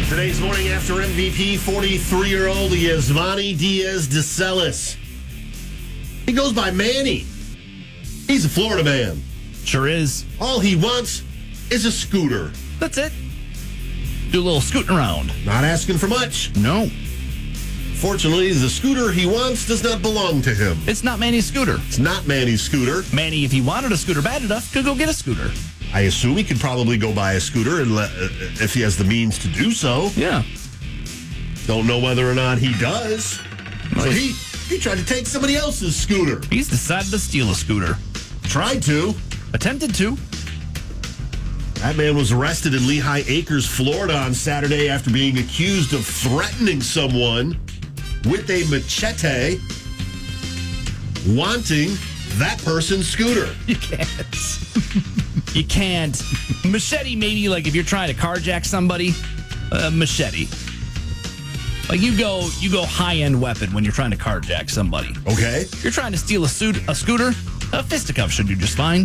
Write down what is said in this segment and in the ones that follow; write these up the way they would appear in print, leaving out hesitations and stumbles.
Today's morning after MVP, 43-year-old Yasmani Diaz de Celis. He goes by Manny. He's a Florida man. Sure is. All he wants is a scooter. That's it. Do a little scooting around. Not asking for much. No. Fortunately, the scooter he wants does not belong to him. It's not Manny's scooter. It's not Manny's scooter. Manny, if he wanted a scooter bad enough, could go get a scooter. I assume he could probably go buy a scooter and if he has the means to do so. Yeah. Don't know whether or not he does. So he tried to take somebody else's scooter. He's decided to steal a scooter. Tried to. Attempted to. That man was arrested in Lehigh Acres, Florida on Saturday after being accused of threatening someone with a machete, wanting that person's scooter. You can't. You can't. Machete, maybe like if you're trying to carjack somebody, machete. Like you go high-end weapon when you're trying to carjack somebody. Okay. You're trying to steal a scooter, a fisticuff should do just fine.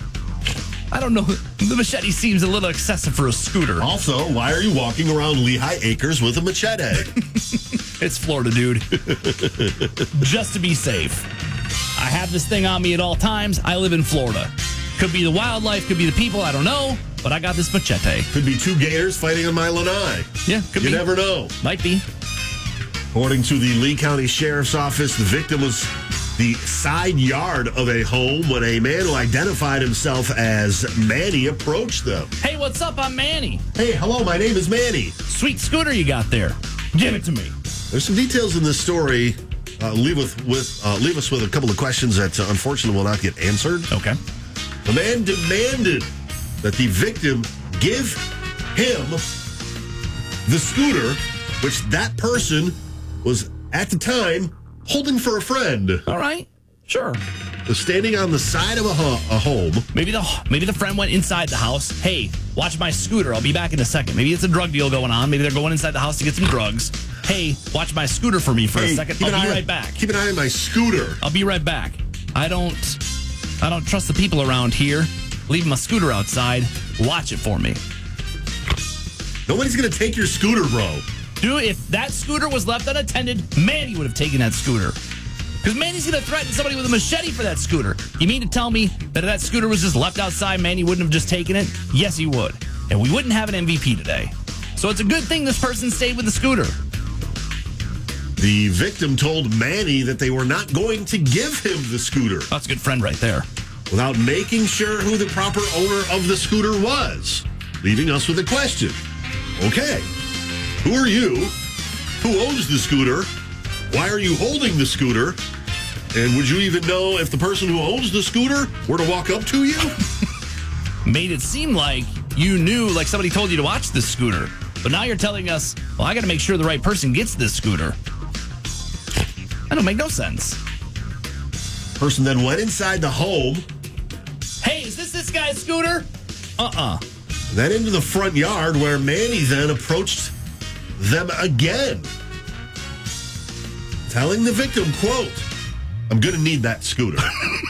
I don't know. The machete seems a little excessive for a scooter. Also, why are you walking around Lehigh Acres with a machete? It's Florida, dude. Just to be safe. I have this thing on me at all times. I live in Florida. Could be the wildlife, could be the people, I don't know. But I got this machete. Could be two gators fighting on my lanai. Yeah, could be. You never know. Might be. According to the Lee County Sheriff's Office, the victim was the side yard of a home when a man who identified himself as Manny approached them. Hey, what's up? I'm Manny. Hey, hello, my name is Manny. Sweet scooter you got there. Give it to me. There's some details in this story. Leave us with a couple of questions that unfortunately will not get answered. Okay. The man demanded that the victim give him the scooter, which that person was at the time holding for a friend. All right. Sure. Was standing on the side of a home. Maybe the friend went inside the house. Hey, watch my scooter. I'll be back in a second. Maybe it's a drug deal going on. Maybe they're going inside the house to get some drugs. Hey, watch my scooter for me for a second. I'll be right back. Keep an eye on my scooter. I'll be right back. I don't trust the people around here. Leave my scooter outside. Watch it for me. Nobody's going to take your scooter, bro. Dude, if that scooter was left unattended, Manny would have taken that scooter. Because Manny's going to threaten somebody with a machete for that scooter. You mean to tell me that if that scooter was just left outside, Manny wouldn't have just taken it? Yes, he would. And we wouldn't have an MVP today. So it's a good thing this person stayed with the scooter. The victim told Manny that they were not going to give him the scooter. That's a good friend right there. Without making sure who the proper owner of the scooter was, leaving us with a question. Okay, who are you? Who owns the scooter? Why are you holding the scooter? And would you even know if the person who owns the scooter were to walk up to you? Made it seem like you knew, like somebody told you to watch this scooter. But now you're telling us, well, I got to make sure the right person gets this scooter. That don't make no sense. Person then went inside the home. Hey, is this guy's scooter? Then into the front yard where Manny then approached them again. Telling the victim, quote, I'm going to need that scooter.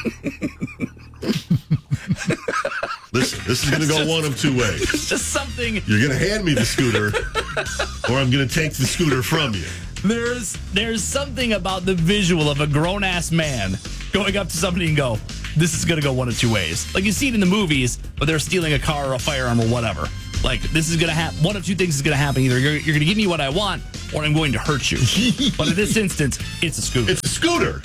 Listen, this is going to go one of two ways. It's just something. You're going to hand me the scooter, or I'm going to take the scooter from you. There's something about the visual of a grown-ass man going up to somebody and go, this is going to go one of two ways. Like you see it in the movies, but they're stealing a car or a firearm or whatever. Like, this is going to happen. One of two things is going to happen. Either you're going to give me what I want, or I'm going to hurt you. But in this instance, it's a scooter. It's a scooter.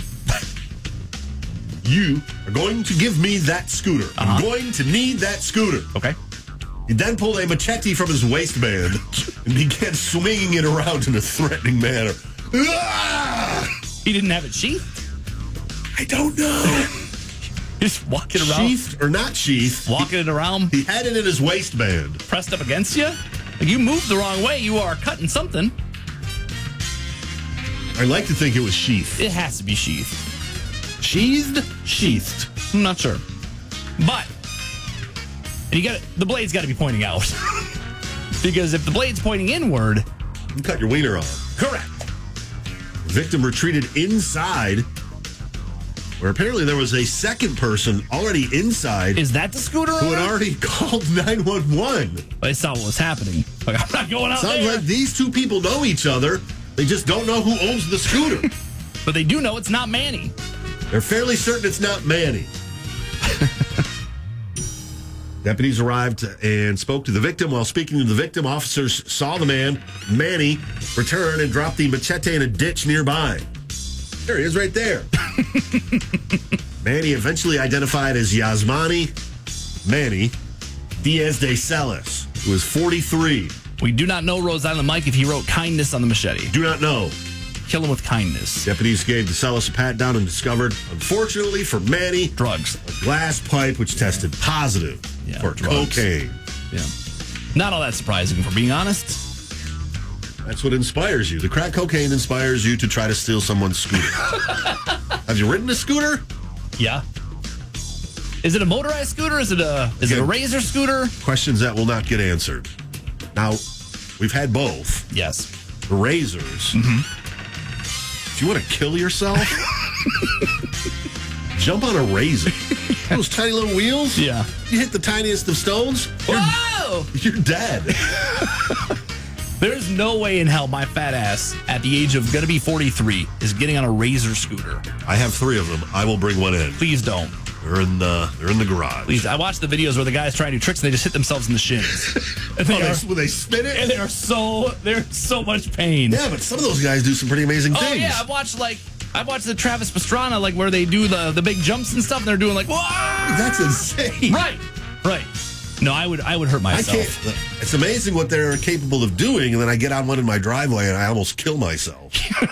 You are going to give me that scooter. I'm going to need that scooter. Okay. He then pulled a machete from his waistband and began swinging it around in a threatening manner. He didn't have it sheathed? I don't know. Just walking around? Sheathed or not sheathed. Walking it around? He had it in his waistband. Pressed up against you? Like you moved the wrong way. You are cutting something. I like to think it was sheathed. It has to be sheathed. Sheathed? Sheathed. I'm not sure. But the blade's got to be pointing out. Because if the blade's pointing inward, you cut your wiener off. Correct. The victim retreated inside where apparently there was a second person already inside Is that the scooter who owner? had already called 911. I saw what was happening. Like, I'm not going out Sounds there. like these two people know each other. They just don't know who owns the scooter. But they do know it's not Manny. They're fairly certain it's not Manny. Deputies arrived and spoke to the victim. While speaking to the victim, officers saw the man, Manny, return and drop the machete in a ditch nearby. There he is right there. Manny, eventually identified as Yasmani Manny Diaz de Celis, who is 43. We do not know Rose Island Mike if he wrote kindness on the machete. Do not know. Kill him with kindness. Deputies gave DeCellis a pat down and discovered, unfortunately for Manny, Drugs. a glass pipe which tested positive for drugs. cocaine. Yeah. Not all that surprising, for being honest. That's what inspires you. The crack cocaine inspires you to try to steal someone's scooter. Have you ridden a scooter? Yeah. Is it a motorized scooter? Is it a razor scooter? Questions that will not get answered. Now, we've had both. Yes. The razors. If you want to kill yourself, jump on a razor. Those tiny little wheels? Yeah. You hit the tiniest of stones, Whoa! you're dead. There's no way in hell my fat ass at the age of gonna be 43 is getting on a razor scooter. I have 3 of them. I will bring one in. Please don't. They're in the garage. Please. I watched the videos where the guys try to do tricks and they just hit themselves in the shins. And When they spin it? and they're in so much pain. Yeah, but some of those guys do some pretty amazing things. Oh yeah, I watched the Travis Pastrana, like where they do the big jumps and stuff, and they're doing like, whoa! That's insane. Right. No, I would hurt I myself. can't. It's amazing what they're capable of doing, and then I get on one in my driveway and I almost kill myself.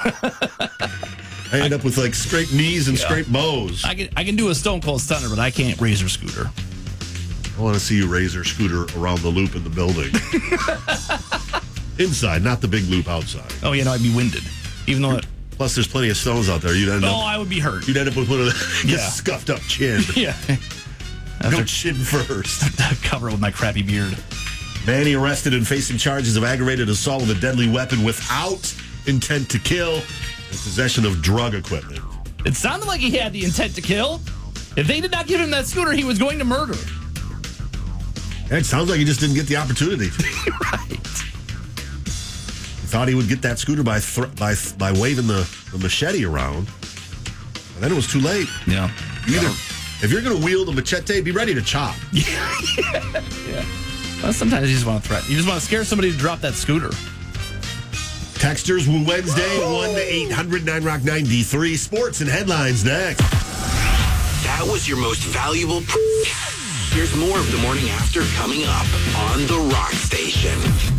I end up with like scraped knees and scraped bows. I can do a Stone Cold Stunner, but I can't razor scooter. I want to see you razor scooter around the loop in the building. Inside, not the big loop outside. Oh, I'd be winded. Even though Plus, there's plenty of stones out there. You'd end up. I would be hurt. You'd end up with one of the scuffed up chin. Yeah. Go chin first. Cover it with my crappy beard. Manny arrested and facing charges of aggravated assault with a deadly weapon without intent to kill and possession of drug equipment. It sounded like he had the intent to kill. If they did not give him that scooter, he was going to murder. It sounds like he just didn't get the opportunity. Right. He thought he would get that scooter by waving the machete around. And then it was too late. Yeah. If you're going to wield a machete, be ready to chop. Yeah. Well, sometimes you just want to threaten. You just want to scare somebody to drop that scooter. Texters Wednesday, 1-800-9ROCK-93. Sports and headlines next. That was your most valuable. Here's more of the morning after coming up on The Rock Station.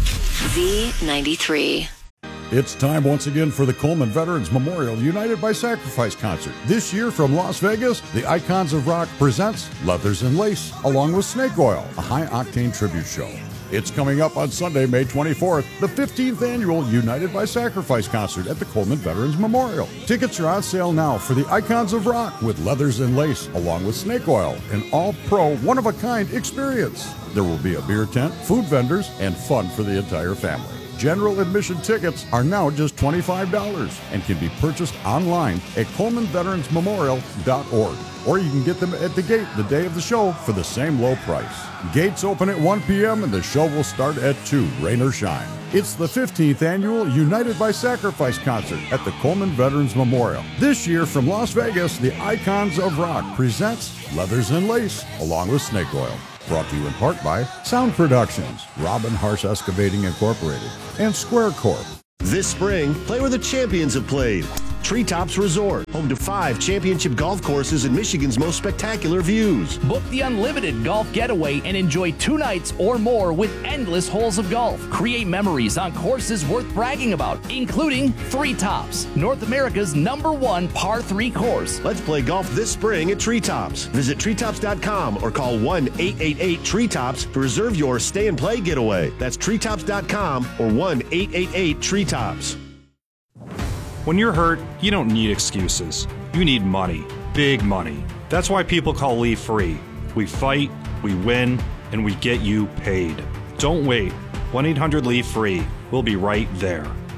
Z93. It's time once again for the Coleman Veterans Memorial United by Sacrifice concert. This year from Las Vegas, the Icons of Rock presents Leathers and Lace, along with Snake Oil, a high-octane tribute show. It's coming up on Sunday, May 24th, the 15th annual United by Sacrifice concert at the Coleman Veterans Memorial. Tickets are on sale now for the Icons of Rock with Leathers and Lace, along with Snake Oil, an all-pro, one-of-a-kind experience. There will be a beer tent, food vendors, and fun for the entire family. General admission tickets are now just $25 and can be purchased online at ColemanVeteransMemorial.org. Or you can get them at the gate the day of the show for the same low price. Gates open at 1 p.m. and the show will start at 2, rain or shine. It's the 15th annual United by Sacrifice concert at the Coleman Veterans Memorial. This year from Las Vegas, the Icons of Rock presents Leathers and Lace, along with Snake Oil. Brought to you in part by Sound Productions, Robin Harsh Excavating Incorporated, and Square Corp. This spring, play where the champions have played. Treetops Resort, home to 5 championship golf courses and Michigan's most spectacular views. Book the unlimited golf getaway and enjoy 2 nights or more with endless holes of golf. Create memories on courses worth bragging about, including Treetops, North America's #1 par 3 course. Let's play golf this spring at Treetops. Visit treetops.com or call 1-888-TREETOPS to reserve your stay and play getaway. That's treetops.com or 1-888-TREETOPS. When you're hurt, you don't need excuses. You need money. Big money. That's why people call Leave Free. We fight, we win, and we get you paid. Don't wait. 1-800-LEAVE-FREE. We'll be right there.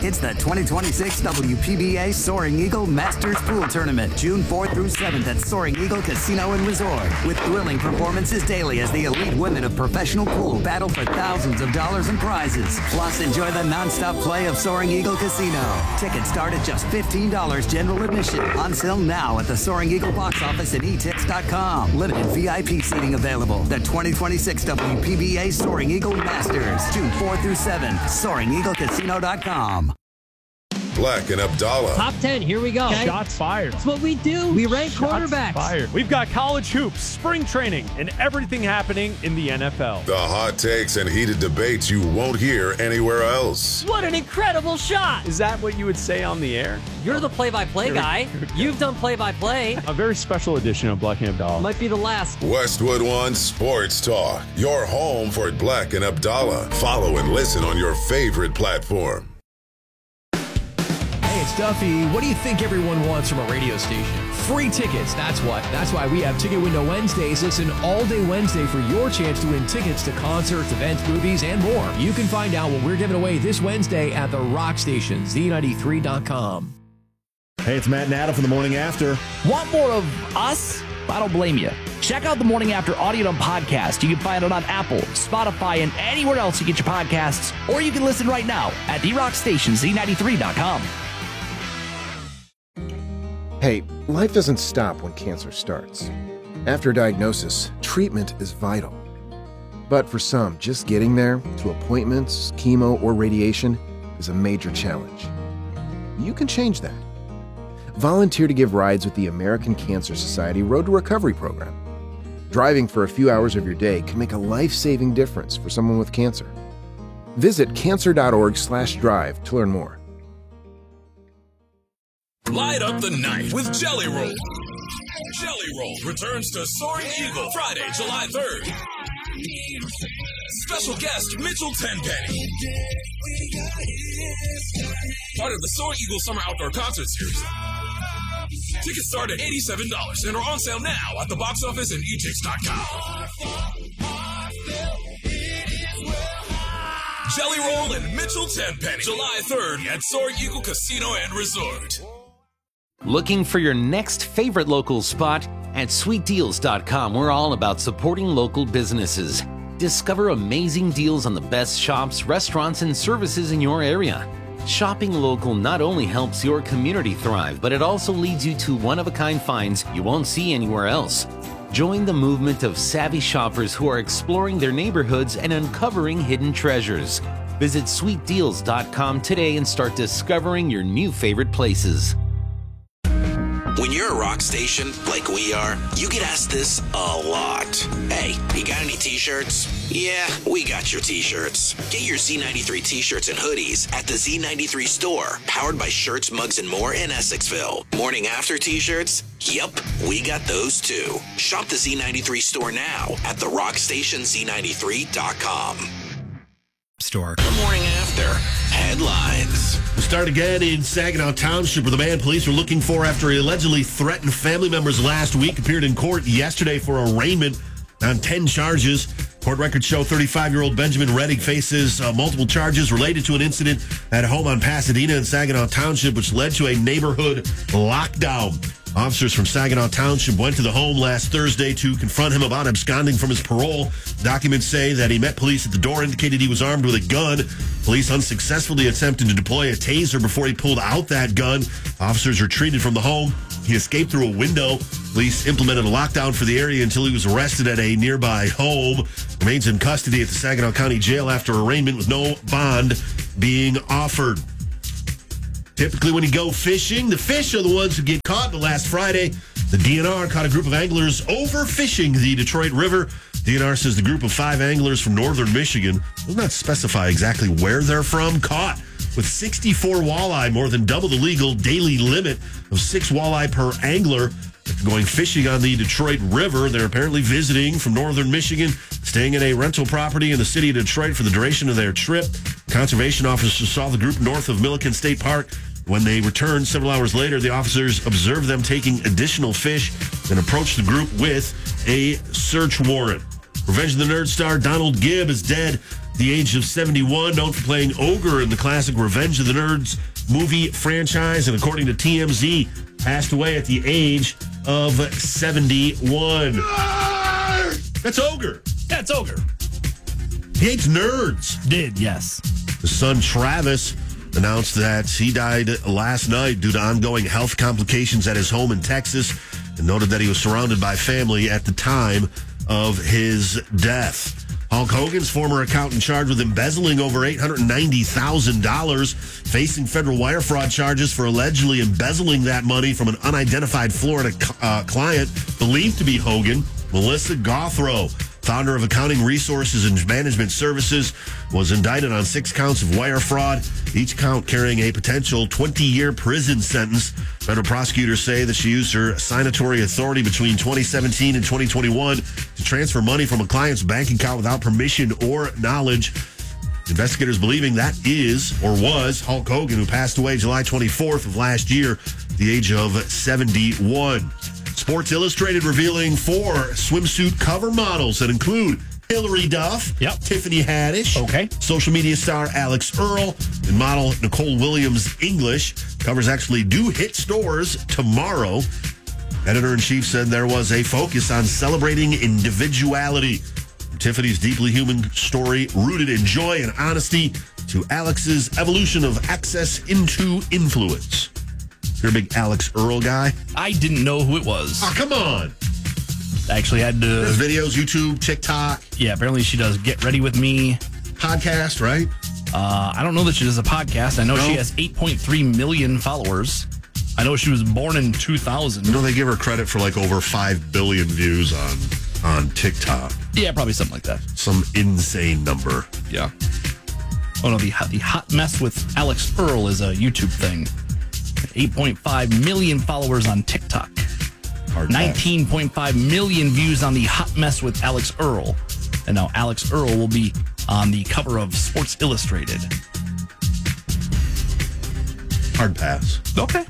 It's the 2026 WPBA Soaring Eagle Masters Pool Tournament, June 4th through 7th at Soaring Eagle Casino and Resort. With thrilling performances daily as the elite women of professional pool battle for thousands of dollars in prizes. Plus, enjoy the nonstop play of Soaring Eagle Casino. Tickets start at just $15 general admission. On sale now at the Soaring Eagle box office and etix.com. Limited VIP seating available. The 2026 WPBA Soaring Eagle Masters, June 4th through 7th. SoaringEagleCasino.com. Black and Abdallah. Top 10, here we go. Okay. Shots fired. That's what we do. We rank quarterbacks. Fired. We've got college hoops, spring training, and everything happening in the NFL. The hot takes and heated debates you won't hear anywhere else. What an incredible shot. Is that what you would say on the air? You're the play-by-play guy. You've done play-by-play. A very special edition of Black and Abdallah. Might be the last. Westwood One Sports Talk. Your home for Black and Abdallah. Follow and listen on your favorite platform. Hey, it's Duffy. What do you think everyone wants from a radio station? Free tickets, that's what. That's why we have Ticket Window Wednesdays. Listen all day Wednesday for your chance to win tickets to concerts, events, movies, and more. You can find out what we're giving away this Wednesday at the Rock Station, Z93.com. Hey, it's Matt and Adam from The Morning After. Want more of us? I don't blame you. Check out The Morning After Audio and Podcast. You can find it on Apple, Spotify, and anywhere else you get your podcasts. Or you can listen right now at TheRockStation, Z93.com. Hey, life doesn't stop when cancer starts. After diagnosis, treatment is vital. But for some, just getting there, to appointments, chemo, or radiation, is a major challenge. You can change that. Volunteer to give rides with the American Cancer Society Road to Recovery program. Driving for a few hours of your day can make a life-saving difference for someone with cancer. Visit cancer.org/drive to learn more. Light up the night with Jelly Roll. Jelly Roll returns to Soaring Eagle Friday, July 3rd. Special guest Mitchell Tenpenny. Part of the Soaring Eagle Summer Outdoor Concert Series. Tickets start at $87 and are on sale now at the box office and etix.com. Jelly Roll and Mitchell Tenpenny, July 3rd at Soaring Eagle Casino and Resort. Looking for your next favorite local spot? At sweetdeals.com, we're all about supporting local businesses. Discover amazing deals on the best shops, restaurants, and services in your area. Shopping local not only helps your community thrive, but it also leads you to one-of-a-kind finds you won't see anywhere else. Join the movement of savvy shoppers who are exploring their neighborhoods and uncovering hidden treasures. Visit sweetdeals.com today and start discovering your new favorite places. When you're a rock station like we are, you get asked this a lot. Hey, you got any t-shirts? Yeah, we got your t-shirts. Get your Z93 t-shirts and hoodies at the Z93 store, powered by Shirts, Mugs, and More in Essexville. Morning After t-shirts? Yup, we got those too. Shop the Z93 store now at therockstationz93.com. Store. The Morning After headlines. We start again in Saginaw Township, where the man police are looking for after he allegedly threatened family members last week appeared in court yesterday for arraignment on 10 charges. Court records show 35-year-old Benjamin Reddick faces multiple charges related to an incident at a home on Pasadena in Saginaw Township, which led to a neighborhood lockdown. Officers from Saginaw Township went to the home last Thursday to confront him about absconding from his parole. Documents say that he met police at the door, indicated he was armed with a gun. Police unsuccessfully attempted to deploy a taser before he pulled out that gun. Officers retreated from the home. He escaped through a window. Police implemented a lockdown for the area until he was arrested at a nearby home. Remains in custody at the Saginaw County Jail after arraignment with no bond being offered. Typically, when you go fishing, the fish are the ones who get caught. But last Friday, the DNR caught a group of anglers overfishing the Detroit River. DNR says the group of 5 anglers from northern Michigan, does not specify exactly where they're from, caught with 64 walleye, more than double the legal daily limit of 6 walleye per angler. Going fishing on the Detroit River. They're apparently visiting from northern Michigan, staying at a rental property in the city of Detroit for the duration of their trip. Conservation officers saw the group north of Milliken State Park. When they returned several hours later, the officers observed them taking additional fish and approached the group with a search warrant. Revenge of the Nerd star Donald Gibb is dead. At the age of 71, known for playing Ogre in the classic Revenge of the Nerds movie franchise, and according to TMZ, passed away at the age of 71. That's Ogre. That's Ogre. He hates nerds. Did, yes. His son, Travis, announced that he died last night due to ongoing health complications at his home in Texas, and noted that he was surrounded by family at the time of his death. Hulk Hogan's former accountant charged with embezzling over $890,000, facing federal wire fraud charges for allegedly embezzling that money from an unidentified Florida client believed to be Hogan. Melissa Gothrow, founder of Accounting Resources and Management Services, was indicted on 6 counts of wire fraud, each count carrying a potential 20-year prison sentence. Federal prosecutors say that she used her signatory authority between 2017 and 2021 to transfer money from a client's bank account without permission or knowledge. Investigators believing that is or was Hulk Hogan, who passed away July 24th of last year at the age of 71. Sports Illustrated revealing 4 swimsuit cover models that include Hillary Duff, Tiffany Haddish, social media star Alex Earl, and model Nicole Williams English. Covers actually do hit stores tomorrow. Editor-in-chief said there was a focus on celebrating individuality. From Tiffany's deeply human story rooted in joy and honesty to Alex's evolution of access into influence. You're a big Alex Earl guy? I didn't know who it was. Oh, come on. I actually had to... There's videos, YouTube, TikTok. Yeah, apparently she does Get Ready With Me. Podcast, right? I don't know that she does a podcast. I know she has 8.3 million followers. I know she was born in 2000. You know, they give her credit for like over 5 billion views on TikTok. Yeah, probably something like that. Some insane number. Yeah. Oh, no, the Hot Mess with Alex Earl is a YouTube thing. 8.5 million followers on TikTok. 19.5 million views on the Hot Mess with Alex Earl. And now Alex Earl will be on the cover of Sports Illustrated. Hard pass. Okay.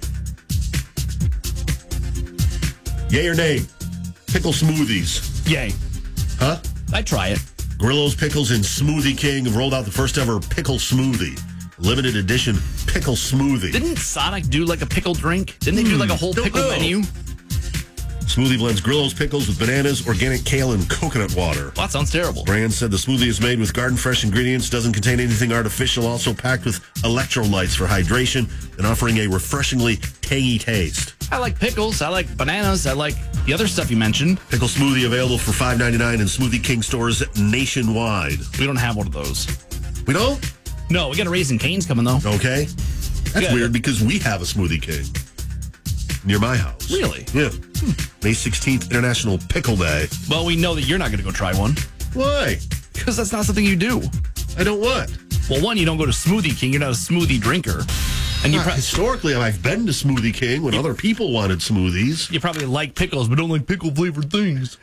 Yay or nay? Pickle smoothies. Yay. Huh? I try it. Grillo's Pickles and Smoothie King have rolled out the first ever pickle smoothie. Limited edition pickle smoothie. Didn't Sonic do like a pickle drink? Didn't they do like a whole pickle menu? Smoothie blends Grillo's pickles with bananas, organic kale, and coconut water. Well, that sounds terrible. Brand said the smoothie is made with garden fresh ingredients, doesn't contain anything artificial, also packed with electrolytes for hydration, and offering a refreshingly tangy taste. I like pickles. I like bananas. I like the other stuff you mentioned. Pickle smoothie available for $5.99 in Smoothie King stores nationwide. We don't have one of those. We don't? No, we got a Raising Cane's coming, though. Okay. That's weird because we have a Smoothie King near my house. Really? Yeah. May 16th, International Pickle Day. Well, we know that you're not going to go try one. Why? Because that's not something you do. I don't what? Well, one, you don't go to Smoothie King. You're not a smoothie drinker. And historically, I've been to Smoothie King when other people wanted smoothies. You probably like pickles, but don't like pickle-flavored things.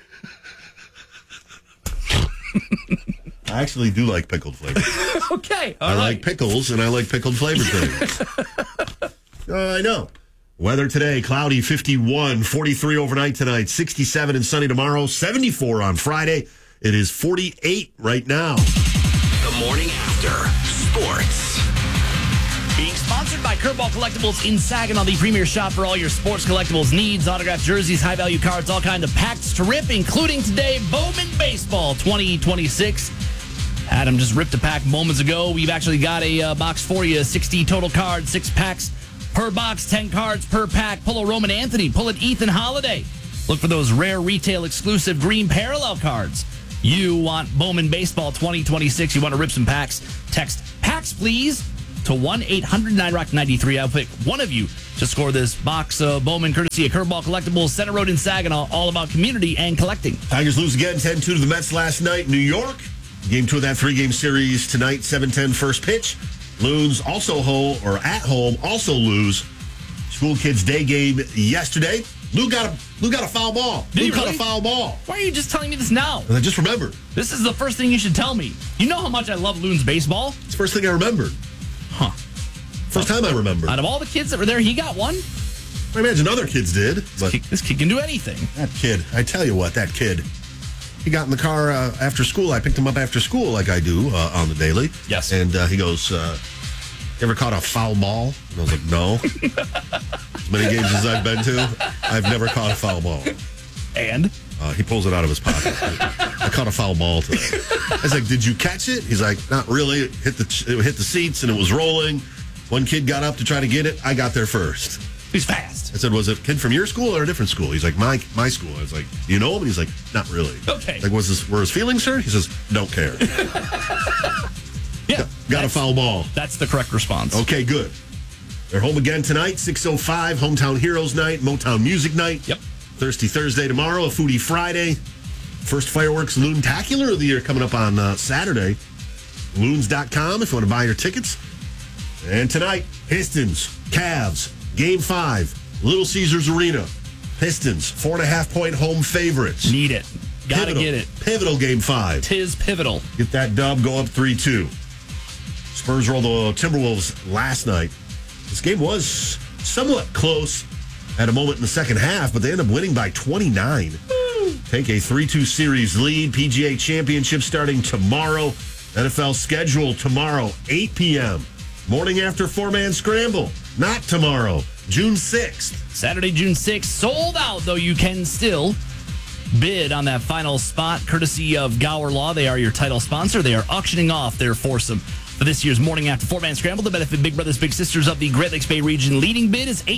I actually do like pickled flavor. Okay. I like pickles, and I like pickled flavored things. I know. Weather today, cloudy, 51, 43 overnight tonight, 67 and sunny tomorrow, 74 on Friday. It is 48 right now. The morning after sports. Being sponsored by Curveball Collectibles in Saginaw, the premier shop for all your sports collectibles needs, autographed jerseys, high-value cards, all kinds of packs to rip, including today, Bowman Baseball 2026. Adam just ripped a pack moments ago. We've actually got a box for you, 60 total cards, 6 packs per box, 10 cards per pack. Pull a Roman Anthony, pull it Ethan Holiday. Look for those rare retail exclusive green parallel cards. You want Bowman Baseball 2026. You want to rip some packs. Text PACKS, please, to 1-800-9ROCK-93. I'll pick one of you to score this box of Bowman, courtesy of Curveball Collectibles, Center Road in Saginaw, all about community and collecting. Tigers lose again, 10-2 to the Mets last night in New York. Game 2 of that 3-game series tonight, 7:10 first pitch. Loons also at home lose. School kids' day game yesterday. Lou got a foul ball. Lou caught a foul ball. Why are you just telling me this now? I just remembered. This is the first thing you should tell me. You know how much I love Loons baseball? It's the first thing I remembered. Huh. First time I remembered. Out of all the kids that were there, he got one? I imagine other kids did. But this kid can do anything. That kid, I tell you what, that kid, he got in the car after school. I picked him up after school like I do on the daily. Yes. And he goes, you ever caught a foul ball? And I was like, no. As many games as I've been to, I've never caught a foul ball. And? He pulls it out of his pocket. I caught a foul ball today. I was like, did you catch it? He's like, not really. It hit the seats and it was rolling. One kid got up to try to get it. I got there first. He's fast. I said, was it a kid from your school or a different school? He's like, my school. I was like, do you know him? And he's like, not really. Okay. Like, were his feelings hurt? He says, don't care. Yeah. Got a foul ball. That's the correct response. Okay, good. They're home again tonight, 6:05, Hometown Heroes Night, Motown Music Night. Yep. Thirsty Thursday tomorrow, a Foodie Friday. First fireworks Loontacular of the year coming up on Saturday. Loons.com if you want to buy your tickets. And tonight, Pistons, Cavs, Game 5, Little Caesars Arena. Pistons, 4.5-point home favorites. Need it. Gotta get it. Pivotal Game 5. Tis pivotal. Get that dub, go up 3-2. Spurs rolled the Timberwolves last night. This game was somewhat close at a moment in the second half, but they ended up winning by 29. Take a 3-2 series lead. PGA Championship starting tomorrow. NFL schedule tomorrow, 8 p.m. Morning after four-man scramble. Not tomorrow, June 6th. Saturday, June 6th. Sold out, though you can still bid on that final spot, courtesy of Gower Law. They are your title sponsor. They are auctioning off their foursome for this year's Morning After Four-Man Scramble to benefit Big Brothers Big Sisters of the Great Lakes Bay region. Leading bid is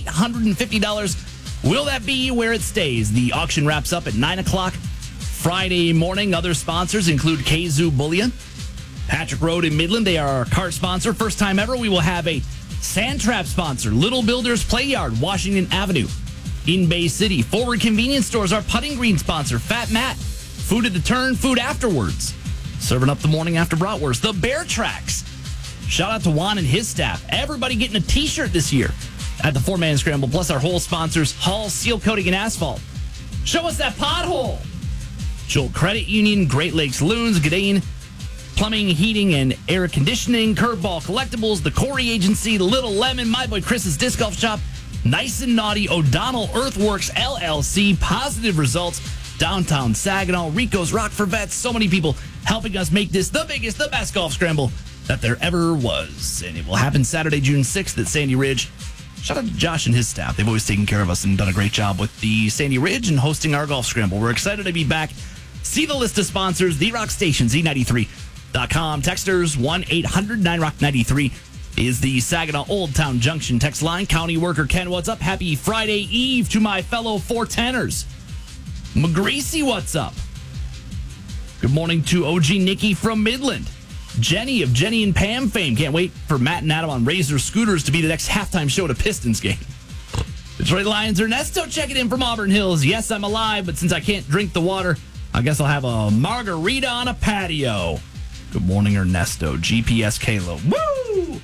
$850. Will that be where it stays? The auction wraps up at 9 o'clock Friday morning. Other sponsors include Kazoo Bullion, Patrick Road in Midland. They are our cart sponsor. First time ever, we will have a Sand Trap sponsor, Little Builders Play Yard, Washington Avenue in Bay City. Forward Convenience Stores, our putting green sponsor, Fat Matt. Food at the Turn, food afterwards. Serving up the morning after bratwurst. The Bear Tracks. Shout out to Juan and his staff. Everybody getting a t-shirt this year at the four-man scramble. Plus our whole sponsors, Hall Seal Coating and Asphalt. Show us that pothole. Joel Credit Union, Great Lakes Loons, Gedane Plumbing, Heating, and Air Conditioning, Curveball Collectibles, the Corey Agency, Little Lemon, My Boy Chris's Disc Golf Shop, Nice and Naughty, O'Donnell Earthworks, LLC, Positive Results, Downtown Saginaw, Rico's Rock for Vets. So many people helping us make this the biggest, the best golf scramble that there ever was. And it will happen Saturday, June 6th at Sandy Ridge. Shout out to Josh and his staff. They've always taken care of us and done a great job with the Sandy Ridge and hosting our golf scramble. We're excited to be back. See the list of sponsors, The Rock Station, Z93.com. Texters, 1-800-9ROCK-93 is the Saginaw Old Town Junction text line. County worker Ken, what's up? Happy Friday Eve to my fellow 410ers. McGreasy, what's up? Good morning to OG Nikki from Midland. Jenny of Jenny and Pam fame. Can't wait for Matt and Adam on Razor Scooters to be the next halftime show at a Pistons game. Detroit Lions Ernesto checking in from Auburn Hills. Yes, I'm alive, but since I can't drink the water, I guess I'll have a margarita on a patio. Good morning, Ernesto. GPS Kalo. Woo!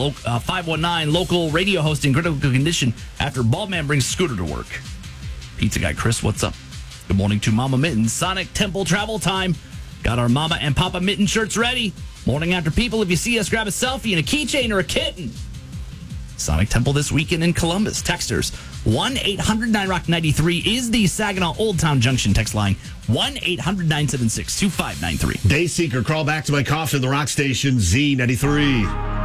519 local radio host in critical condition after Baldman brings scooter to work. Pizza guy Chris, what's up? Good morning to Mama Mitten. Sonic Temple travel time. Got our Mama and Papa Mitten shirts ready. Morning after people, if you see us, grab a selfie and a keychain or a kitten. Sonic Temple this weekend in Columbus. Texters, 1-800-9ROCK-93 is the Saginaw Old Town Junction text line. 1-800-976-2593. Dayseeker, crawl back to my coffin, the Rock Station, Z93.